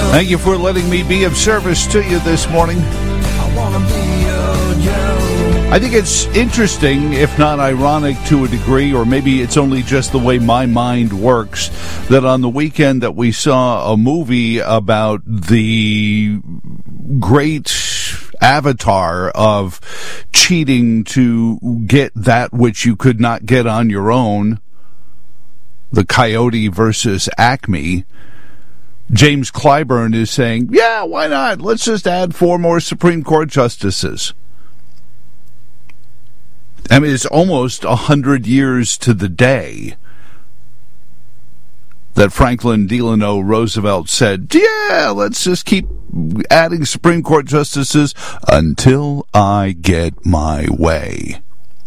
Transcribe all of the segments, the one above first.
Thank you for letting me be of service to you this morning. I wanna be your Joe. I think it's interesting, if not ironic to a degree, or maybe it's only just the way my mind works, that on the weekend that we saw a movie about the great avatar of cheating to get that which you could not get on your own, the Coyote versus Acme, James Clyburn is saying, yeah, why not? Let's just add 4 more Supreme Court justices. I mean, it's almost 100 years to the day that Franklin Delano Roosevelt said, yeah, let's just keep adding Supreme Court justices until I get my way.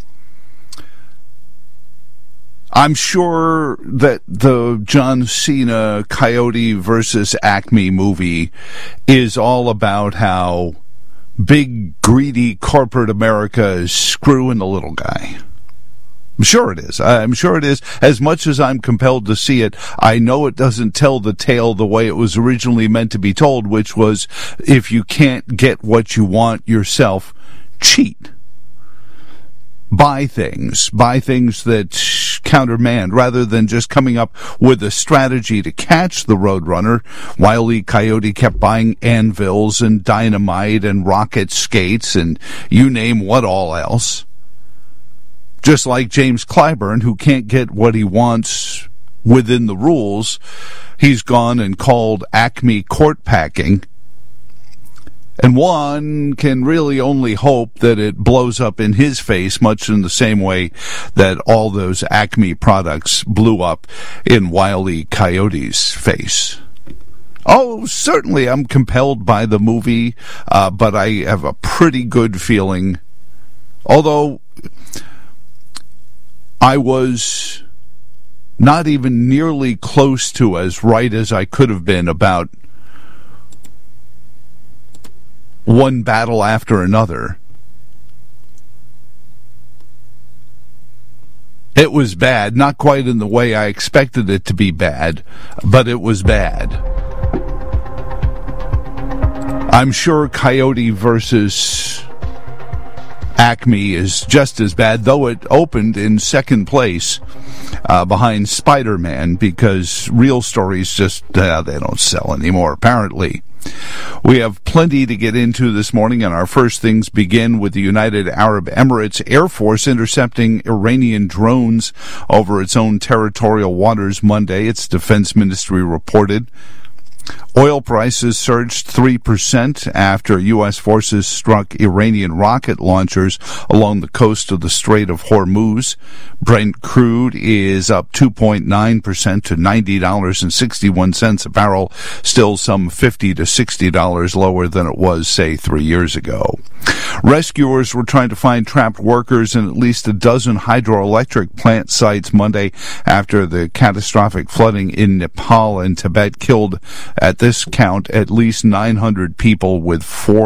I'm sure that the John Cena Coyote versus Acme movie is all about how big, greedy corporate America is screwing the little guy. I'm sure it is. I'm sure it is. As much as I'm compelled to see it, I know it doesn't tell the tale the way it was originally meant to be told, which was, if you can't get what you want yourself, cheat. Buy things that countermand, rather than just coming up with a strategy to catch the Roadrunner. Wile E. Coyote kept buying anvils and dynamite and rocket skates and you name what all else. Just like James Clyburn, who can't get what he wants within the rules, he's gone and called Acme court packing. And one can really only hope that it blows up in his face, much in the same way that all those Acme products blew up in Wile E. Coyote's face. Oh, certainly I'm compelled by the movie, but I have a pretty good feeling, although I was not even nearly close to as right as I could have been about one battle after another. It was bad, not quite in the way I expected it to be bad, but it was bad. I'm sure Coyote versus Acme is just as bad, though it opened in second place behind Spider-Man, because real stories just, they don't sell anymore, apparently. We have plenty to get into this morning, and our first things begin with the United Arab Emirates Air Force intercepting Iranian drones over its own territorial waters Monday, its defense ministry reported. Oil prices surged 3% after U.S. forces struck Iranian rocket launchers along the coast of the Strait of Hormuz. Brent crude is up 2.9% to $90.61 a barrel, still some $50 to $60 lower than it was, say, 3 years ago. Rescuers were trying to find trapped workers in at least a dozen hydroelectric plant sites Monday after the catastrophic flooding in Nepal and Tibet killed, at this count, at least 900 people, with 4